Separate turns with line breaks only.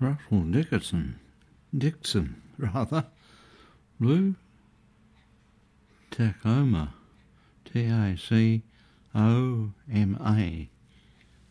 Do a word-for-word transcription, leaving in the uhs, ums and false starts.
Russell Dickinson, Dixon, rather. Lou Tacoma, T A C O M A.